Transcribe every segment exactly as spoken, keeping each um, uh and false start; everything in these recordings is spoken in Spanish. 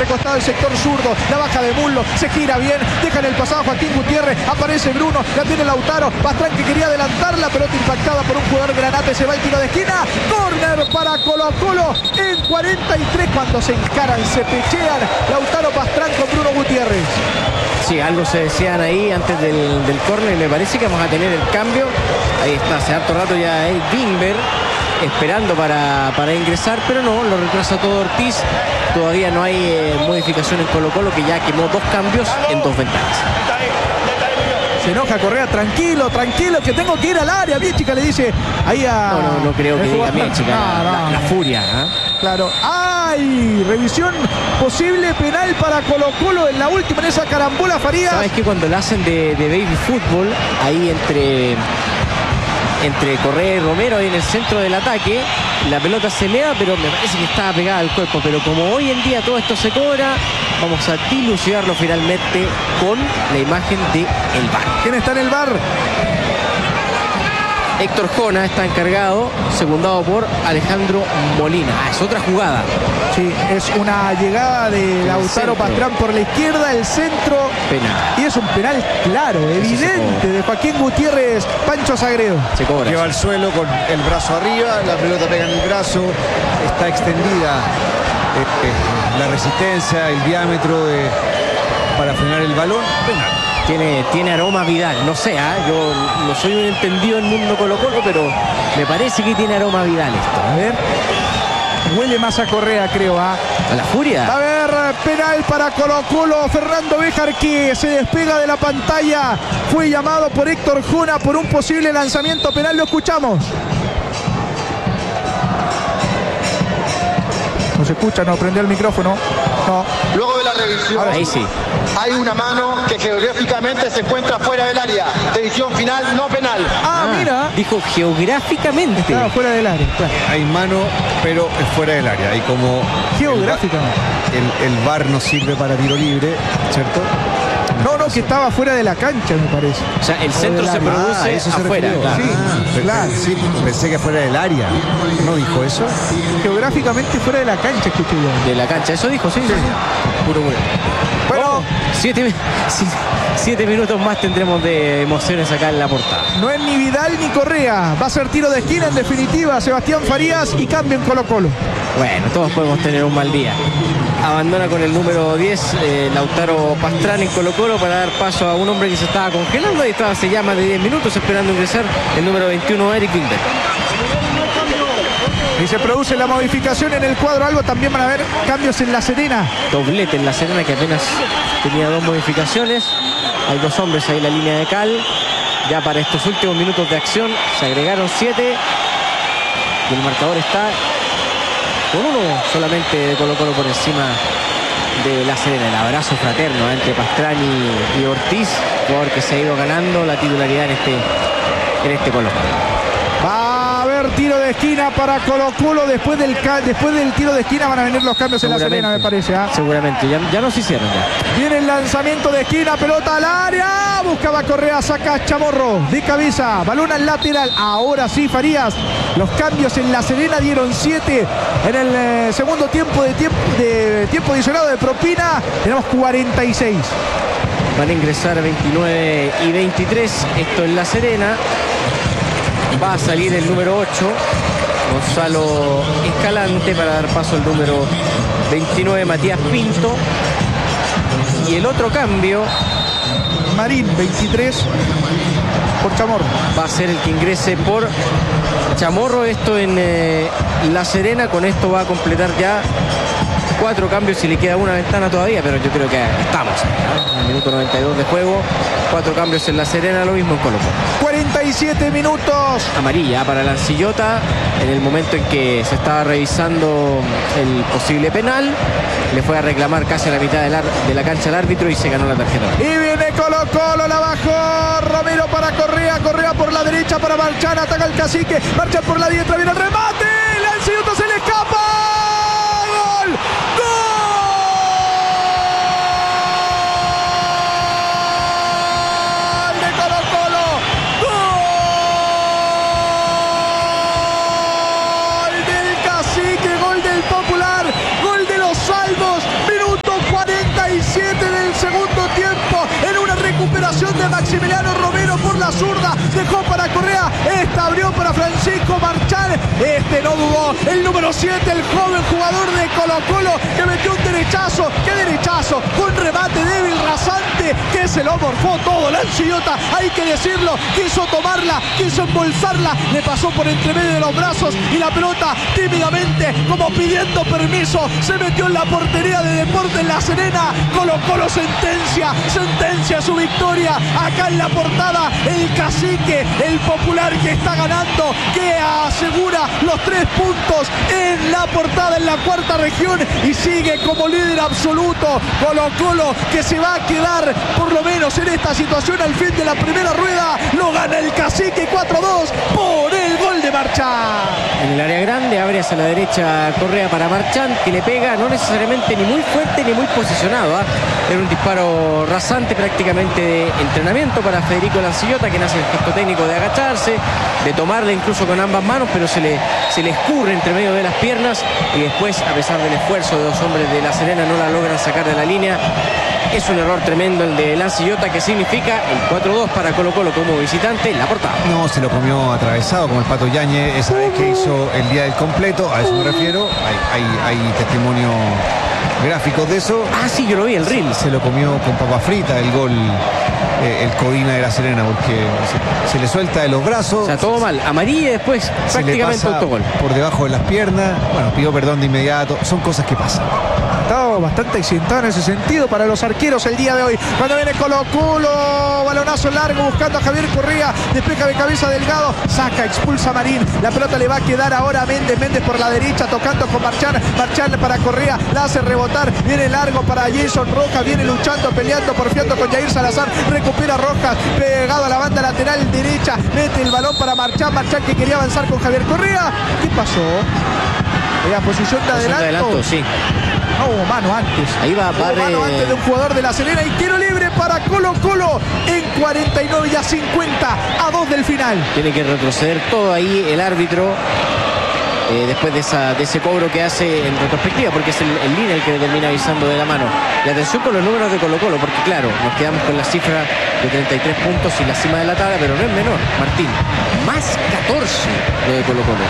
recostado el sector zurdo, la baja de muslo, se gira bien, deja en el pasado Joaquín Gutiérrez, aparece Bruno, la tiene Lautaro, Pastrán que quería adelantar, la pelota impactada por un jugador granate, se va el tiro de esquina, córner para Colo Colo en cuarenta y tres cuando se encaran, se pechean Lautaro Pastrán con Bruno Gutiérrez. Sí, algo se decían ahí antes del, del córner y me parece que vamos a tener el cambio. Ahí está, hace harto rato ya el Bimber esperando para, para ingresar, pero no, lo retrasa todo Ortiz. Todavía no hay eh, modificación en Colo Colo, que ya quemó dos cambios en dos ventanas. Se enoja Correa, tranquilo, tranquilo, que tengo que ir al área. Miechica le dice ahí a... No, no, no creo que diga Miechica, no, la, no. la, la furia. ¿eh? Claro. ¡Ay! Revisión posible penal para Colo Colo en la última, en esa carambola Farías. ¿Sabes que cuando la hacen de, de baby fútbol, ahí entre... entre Correa y Romero ahí en el centro del ataque, la pelota se eleva, pero me parece que estaba pegada al cuerpo, pero como hoy en día todo esto se cobra, vamos a dilucidarlo finalmente con la imagen del V A R. ¿Quién está en el V A R? Héctor Jona está encargado, secundado por Alejandro Molina. Ah, es otra jugada. Sí, es una llegada de Lautaro Pastrán por la izquierda, el centro. Penal. Y es un penal claro, evidente, de Joaquín Gutiérrez, Pancho Sagredo. Se cobra. Lleva al suelo con el brazo arriba, la pelota pega en el brazo, está extendida eh, eh, la resistencia, el diámetro de, para frenar el balón. Penal. Tiene, tiene aroma Vidal, no sé, ¿eh? Yo no soy un entendido en el mundo Colo Colo, pero me parece que tiene aroma Vidal esto. A ver, huele más a Correa, creo. ¿ah? ¿A la furia? A ver, penal para Colo Colo. Fernando Béjar, que se despega de la pantalla, fue llamado por Héctor Jona por un posible lanzamiento penal. Lo escuchamos. No se escucha, no prendió el micrófono. No. Luego de la revisión, ahí sí. Hay una mano que geográficamente se encuentra fuera del área. Decisión final, no penal. Ah, Ah, mira. dijo geográficamente. Claro, fuera del área. Claro. Hay mano, pero es fuera del área. Y como Geográficamente. el, el V A R no sirve para tiro libre, ¿cierto? No, no, que estaba fuera de la cancha, me parece. O sea, el centro se Ah, produce eso se afuera. refirió. Claro. Sí, Ah, claro. Sí, pensé que fuera del área. ¿No dijo eso? Geográficamente fuera de la cancha, escuché yo. De la cancha, eso dijo, sí. sí. Puro bueno. Bueno, Siete, si- siete minutos más tendremos de emociones acá en la portada. no es ni Vidal ni Correa. Va a ser tiro de esquina en definitiva. Sebastián Farías y cambio en Colo Colo. Bueno, todos podemos tener un mal día. Abandona con el número diez eh, Lautaro Pastrán en Colo Colo para dar paso a un hombre que se estaba congelando y estaba hace ya más de diez minutos esperando ingresar el número veintiuno, Eric Binder. Y se produce la modificación en el cuadro algo. También van a haber cambios en La Serena. Doblete en La Serena, que apenas tenía dos modificaciones. Hay dos hombres ahí en la línea de cal. Ya para estos últimos minutos de acción se agregaron siete. Y el marcador está con uno solamente de Colo Colo por encima de La Serena. El abrazo fraterno ¿eh? entre Pastrán y, y Ortiz, jugador que se ha ido ganando la titularidad en este, en este Colo Colo. Va a haber tiro de esquina para Colo Colo. Después del, ca- después del tiro de esquina van a venir los cambios en La Serena, me parece. ¿ah? Seguramente, ya, ya nos hicieron ya. Viene el lanzamiento de esquina, pelota al área. Buscaba Correa, saca Chamorro de cabeza. Balón al lateral. Ahora sí, Farías. Los cambios en La Serena dieron siete. En el eh, segundo tiempo de tiempo, de tiempo adicionado de propina, tenemos cuarenta y seis. Van a ingresar veintinueve y veintitrés. Esto en La Serena. Va a salir el número ocho, Gonzalo Escalante, para dar paso al número veintinueve, Matías Pinto. Y el otro cambio Marín, veintitrés, por Chamorro. va a ser el que ingrese por Chamorro. Esto en eh, La Serena. Con esto va a completar ya cuatro cambios y le queda una ventana todavía, pero yo creo que estamos ¿eh? en el minuto noventa y dos de juego. Cuatro cambios en La Serena, lo mismo en Colo Colo. cuarenta y siete minutos. Amarilla para la Ancillota en el momento en que se estaba revisando el posible penal. Le fue a reclamar casi a la mitad de la, de la cancha al árbitro y se ganó la tarjeta. Y viene Colo Colo, la bajó Romero para Correa, Correa por la derecha para Marchán, ataca el Cacique, Marchán por la diestra, viene el remate, la Ancillota se le escapa. ¡Gol! Este no dudó. El número siete, el joven jugador de Colo Colo, que metió un derechazo. ¡Qué derechazo! Un remate débil, rasante, que se lo morfó todo. La Ancillota, hay que decirlo, quiso tomarla, quiso embolsarla, le pasó por entre medio de los brazos y la pelota tímidamente, como pidiendo permiso, se metió en la portería de Deportes La Serena. Colo Colo sentencia, sentencia su victoria. Acá en la portada, el cacique, el popular que está ganando, que asegura los tres puntos en la portada en la cuarta región y sigue como líder absoluto. Colo Colo, que se va a quedar por lo menos en esta situación al fin de la primera rueda. Lo gana el cacique cuatro a dos por el gol de Marchán. En el área grande abre hacia la derecha Correa para Marchán, que le pega no necesariamente ni muy fuerte ni muy posicionado, ¿eh? Era un disparo rasante, prácticamente de entrenamiento para Federico Lancillota, que nace el gesto técnico de agacharse, de tomarle incluso con ambas manos, pero se le, se le escurre entre medio de las piernas y después, a pesar del esfuerzo de dos hombres de La Serena, no la logran sacar de la línea. Es un error tremendo el de Lancillota, que significa el cuatro dos para Colo Colo como visitante en la portada. No, se lo comió atravesado como el Pato Yáñez esa vez que hizo el día del completo, a eso me refiero. Hay, hay, hay testimonio gráficos de eso. Ah, sí, yo lo vi, el reel. Se lo comió con papa frita el gol, eh, el Codina de La Serena, porque se, se le suelta de los brazos. O sea, todo mal. Amarilla y después se prácticamente le pasa autogol. por debajo de las piernas. Bueno, pidió perdón de inmediato. Son cosas que pasan. Estaba bastante accidentado en ese sentido para los arqueros el día de hoy. Cuando viene Colo Colo, balonazo largo buscando a Javier Correa, despeja de cabeza Delgado, saca, expulsa a Marín. La pelota le va a quedar ahora a Méndez, Méndez por la derecha tocando con Marchán, Marchán para Correa, la hace rebotar, viene largo para Jason Rojas, viene luchando, peleando, porfiando con Jair Salazar, recupera Rojas, pegado a la banda lateral derecha, mete el balón para Marchán, Marchán que quería avanzar con Javier Correa. ¿Qué pasó? En la posición de adelanto. De adelanto, sí. No hubo mano antes. Ahí va Hubo Barre. mano antes de un jugador de La Serena y tiro libre para Colo Colo en cuarenta y nueve y a cincuenta a dos del final. Tiene que retroceder todo ahí el árbitro. Eh, después de, esa, de ese cobro que hace en retrospectiva, porque es el, el línea el que termina avisando de la mano. Y atención con los números de Colo Colo, porque claro, nos quedamos con la cifra de treinta y tres puntos y la cima de la tabla, pero no es menor, Martín. Más catorce lo de Colo Colo.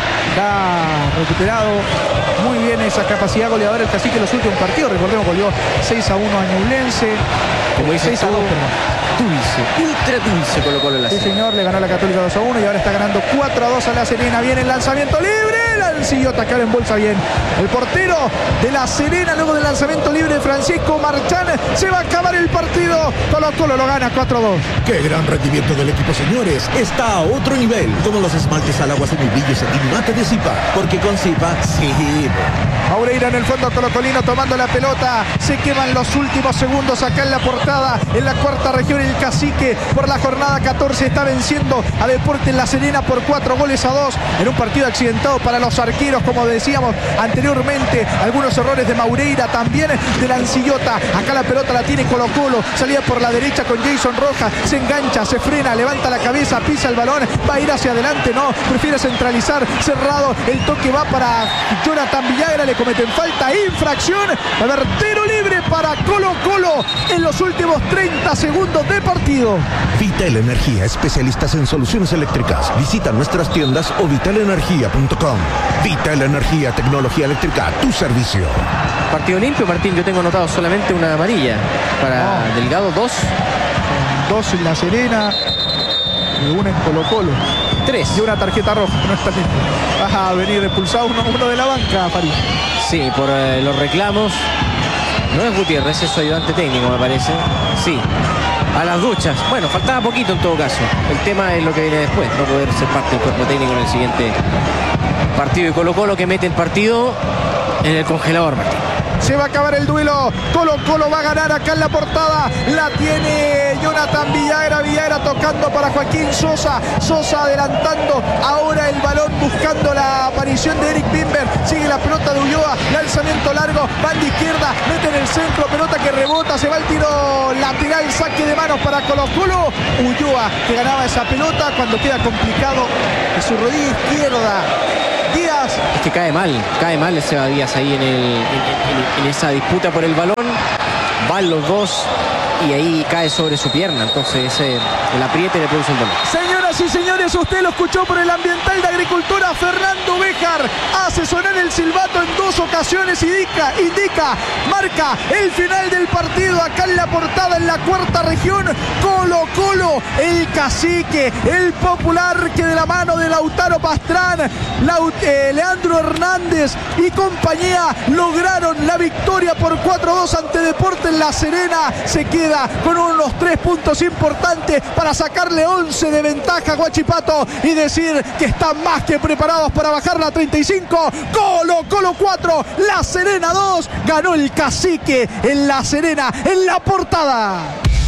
Ha recuperado muy bien esa capacidad goleadora el cacique en los últimos partidos. Recordemos, goleó seis a uno a Ñublense. Como dice seis a dos, perdón. Dulce, ultra dulce Colo Colo en la Sí, serie. señor, le ganó a la Católica dos a uno y ahora está ganando cuatro a dos a La Serena. Viene el lanzamiento libre. Lancillota que ahora embolsa bien. El portero de La Serena, luego del lanzamiento libre de Francisco Marchán, se va a acabar el partido. Colo Colo lo gana cuatro a dos. ¡Qué gran rendimiento del equipo, señores! Está a otro nivel. Como los esmaltes al agua semibrillos en mate de Zipa. Porque con Zipa, sí. Maureira en el fondo colocolino tomando la pelota. Se queman los últimos segundos acá en la portada. En la cuarta región el cacique por la jornada catorce está venciendo a Deportes La Serena por cuatro goles a dos. En un partido accidentado para los arqueros, como decíamos anteriormente. Algunos errores de Maureira, también de Lancillota. Acá la pelota la tiene Colo Colo. Salía por la derecha con Jason Rojas. Se engancha, se frena, levanta la cabeza, pisa el balón. Va a ir hacia adelante, no. Prefiere centralizar, cerrado. El toque va para Jonathan Villagra. Le cometen falta, infracción. A ver, tiro libre para Colo Colo en los últimos treinta segundos de partido. Vital Energía, especialistas en soluciones eléctricas. Visita nuestras tiendas o vital energía punto com. Vital Energía, tecnología eléctrica, tu servicio. Partido limpio, Martín. Yo tengo anotado solamente una amarilla para No. Delgado, dos. Dos en La Serena y una en Colo Colo. Tres. Y una tarjeta roja, no está bien. Vas a venir expulsado uno, uno de la banca, París. Sí, por eh, los reclamos. No es Gutiérrez, es su ayudante técnico, me parece. Sí. A las duchas. Bueno, faltaba poquito en todo caso. El tema es lo que viene después, no poder ser parte del cuerpo técnico en el siguiente partido. Y Colo Colo que mete el partido en el congelador, Martín. Se va a acabar el duelo. Colo Colo va a ganar acá en la portada. La tiene Jonathan Villagra. Villagra tocando para Joaquín Sosa. Sosa adelantando. Ahora el balón buscando la aparición de Eric Bimber. Sigue la pelota de Ulloa. Lanzamiento largo. Banda izquierda. Mete en el centro. Pelota que rebota. Se va el tiro lateral. Saque de manos para Colo Colo. Ulloa que ganaba esa pelota cuando queda complicado en su rodilla izquierda. Díaz. Es que cae mal, cae mal ese Díaz ahí en, el, en, en, en esa disputa por el balón. Van los dos y ahí cae sobre su pierna. Entonces ese, el apriete le produce el dolor. Señoras y señores, Señores, usted lo escuchó por el ambiental de Agricultura. Fernando Béjar hace sonar el silbato en dos ocasiones, indica, indica, marca el final del partido acá en la portada, en la cuarta región. Colo Colo, el cacique, el popular, que de la mano de Lautaro Pastrán, Laut, eh, Leandro Hernández y compañía lograron la victoria por cuatro a dos ante Deportes La Serena. Se queda con unos tres puntos importantes para sacarle once de ventaja a Huachipato y decir que están más que preparados para bajarla a treinta y cinco. Colo Colo cuatro, La Serena dos. Ganó el cacique en La Serena, en la portada.